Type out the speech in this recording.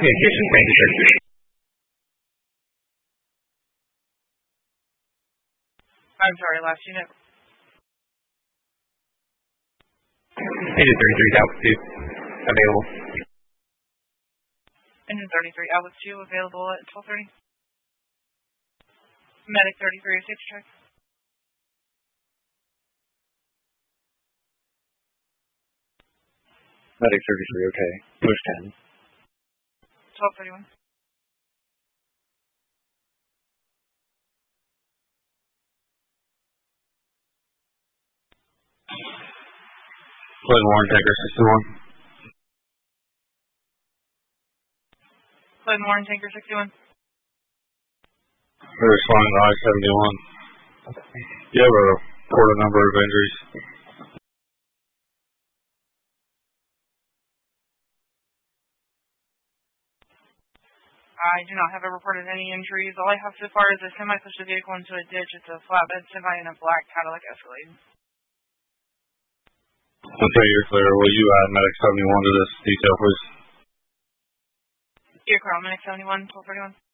Communications, thank you, sir. I'm sorry, last unit. Engine 33 is out 2, available. Engine 33, Outlook 2, available at 12:30. Medic 33, safety check. Medic 33, okay. Push 10. 12:31. Floyd Warren, Tanker 61. Floyd Warren, Tanker 61. We're responding to I-71. You have a report number of injuries. I do not have a report of any injuries. All I have so far is a semi pushed a vehicle into a ditch. It's a flatbed semi and a black Cadillac Escalade. Okay, you're clear. Will you add Medic 71 to this detail, please? Dear Carl, Medic 71, 12:31.